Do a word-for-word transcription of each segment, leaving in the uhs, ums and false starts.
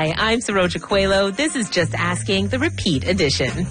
Hi, I'm Saroja Coelho. This is Just Asking, the repeat edition.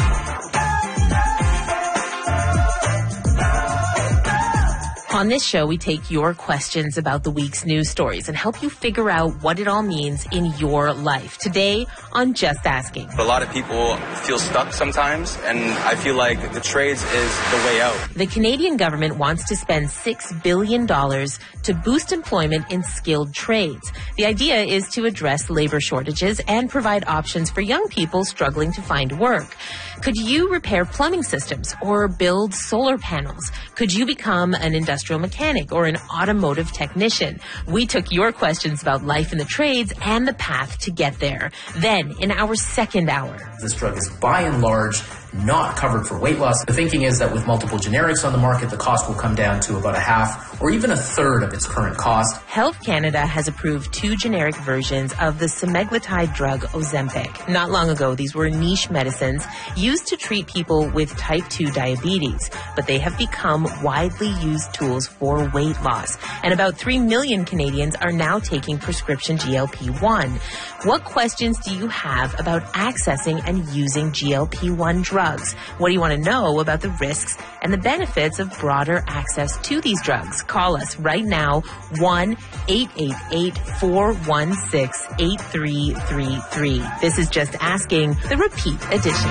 On this show, we take your questions about the week's news stories and help you figure out what it all means in your life. Today on Just Asking. A lot of people feel stuck sometimes, and I feel like the trades is the way out. The Canadian government wants to spend six billion dollars to boost employment in skilled trades. The idea is to address labor shortages and provide options for young people struggling to find work. Could you repair plumbing systems or build solar panels? Could you become an industrial mechanic or an automotive technician? We took your questions about life in the trades and the path to get there. Then, in our second hour. This drug is by and large not covered for weight loss. The thinking is that with multiple generics on the market, the cost will come down to about a half or even a third of its current cost. Health Canada has approved two generic versions of the semaglutide drug Ozempic. Not long ago, these were niche medicines used to treat people with type two diabetes, but they have become widely used tools for weight loss. And about three million Canadians are now taking prescription G L P one. What questions do you have about accessing and using G L P one drugs? What do you want to know about the risks and the benefits of broader access to these drugs? Call us right now, one eight eight eight, four one six, eight three three three. This is Just Asking, the repeat edition.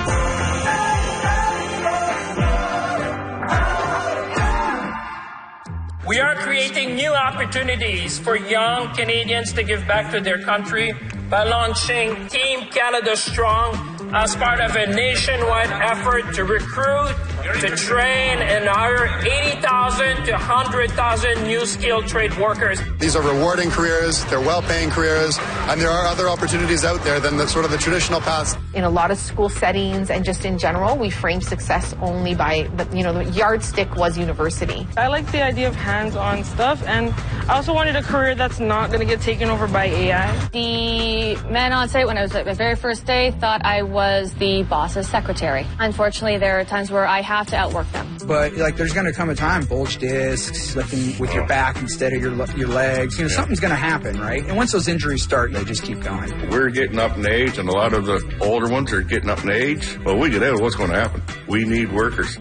We are creating new opportunities for young Canadians to give back to their country by launching Team Canada Strong as part of a nationwide effort to recruit, to train, and hire eighty thousand to one hundred thousand new skilled trade workers. These are rewarding careers, they're well-paying careers, and there are other opportunities out there than the sort of the traditional paths. In a lot of school settings and just in general, we frame success only by, the, you know, the yardstick was university. I like the idea of hands-on stuff, and I also wanted a career that's not going to get taken over by A I. The man on site when I was at my very first day thought I was the boss's secretary. Unfortunately, there are times where I have to outwork them. But like, there's going to come a time, bulge discs, lifting with your back instead of your your legs. You know, yeah. Something's going to happen, right? And once those injuries start, they just keep going. We're getting up in age, and a lot of the older ones are getting up in age. Well, we get out, what's going to happen? We need workers.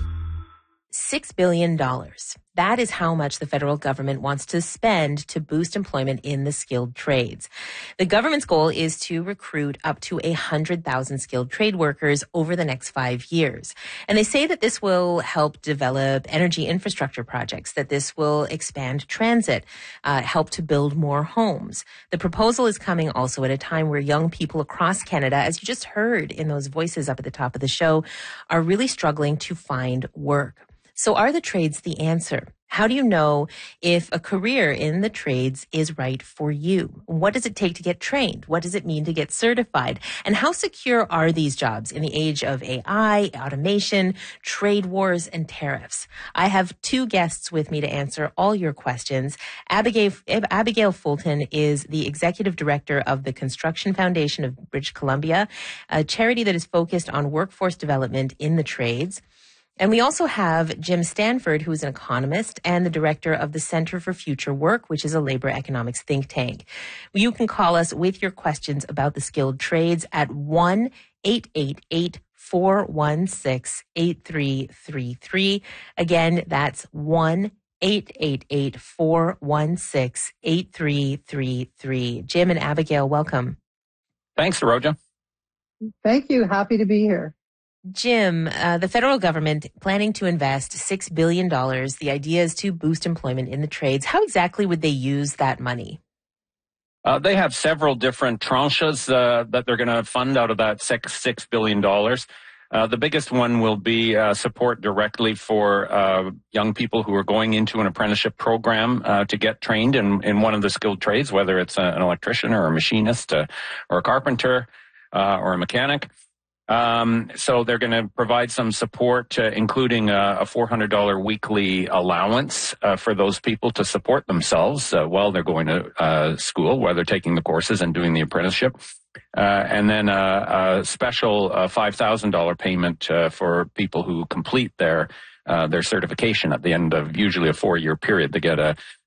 Six billion dollars. That is how much the federal government wants to spend to boost employment in the skilled trades. The government's goal is to recruit up to one hundred thousand skilled trade workers over the next five years. And they say that this will help develop energy infrastructure projects, that this will expand transit, uh, help to build more homes. The proposal is coming also at a time where young people across Canada, as you just heard in those voices up at the top of the show, are really struggling to find work. So are the trades the answer? How do you know if a career in the trades is right for you? What does it take to get trained? What does it mean to get certified? And how secure are these jobs in the age of A I, automation, trade wars, and tariffs? I have two guests with me to answer all your questions. Abigail, Abigail Fulton is the executive director of the Construction Foundation of British Columbia, a charity that is focused on workforce development in the trades. And we also have Jim Stanford, who is an economist and the director of the Center for Future Work, which is a labor economics think tank. You can call us with your questions about the skilled trades at one eight eight eight, four one six, eight three three three. Again, that's one eight eight eight, four one six, eight three three three. Jim and Abigail, welcome. Thanks, Saroja. Thank you. Happy to be here. Jim, uh, the federal government planning to invest six billion dollars. The idea is to boost employment in the trades. How exactly would they use that money? Uh, they have several different tranches uh, that they're going to fund out of that six, six billion dollars. Uh, the biggest one will be uh, support directly for uh, young people who are going into an apprenticeship program uh, to get trained in, in one of the skilled trades, whether it's a, an electrician or a machinist uh, or a carpenter uh, or a mechanic. Um, so they're going to provide some support, uh, including a, a four hundred dollars weekly allowance uh, for those people to support themselves uh, while they're going to uh, school, while they're taking the courses and doing the apprenticeship. Uh, and then a, a special uh, five thousand dollars payment uh, for people who complete their uh, their certification at the end of usually a four-year period. They get a,